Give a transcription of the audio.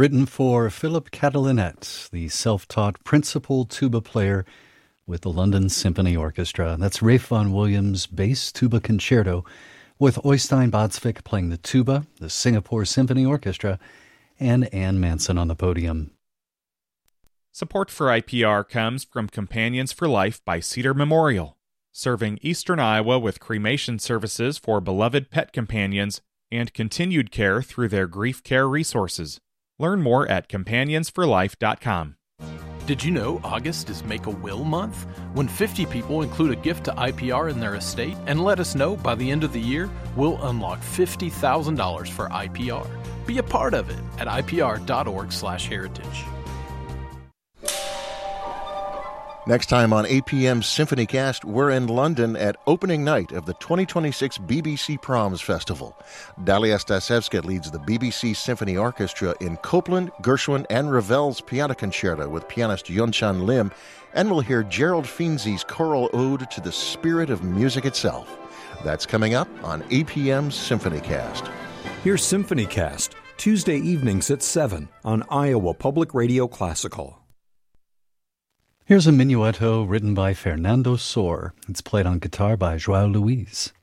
Written for Philip Catalinet, the self-taught principal tuba player with the London Symphony Orchestra. That's Ralph Vaughan Williams' Bass Tuba Concerto, with Øystein Båtsvik playing the tuba, the Singapore Symphony Orchestra, and Ann Manson on the podium. Support for IPR comes from Companions for Life by Cedar Memorial, serving eastern Iowa with cremation services for beloved pet companions and continued care through their grief care resources. Learn more at companionsforlife.com. Did you know August is Make-A-Will month? When 50 people include a gift to IPR in their estate and let us know by the end of the year, we'll unlock $50,000 for IPR. Be a part of it at ipr.org/heritage. Next time on APM's SymphonyCast, we're in London at opening night of the 2026 BBC Proms Festival. Dalia Stasevska leads the BBC Symphony Orchestra in Copland, Gershwin, and Ravel's Piano Concerto with pianist Yunchan Lim, and we'll hear Gerald Finzi's choral ode to the spirit of music itself. That's coming up on APM's SymphonyCast. Here's SymphonyCast, Tuesday evenings at 7 on Iowa Public Radio Classical. Here's a minuetto written by Fernando Sor. It's played on guitar by João Luiz.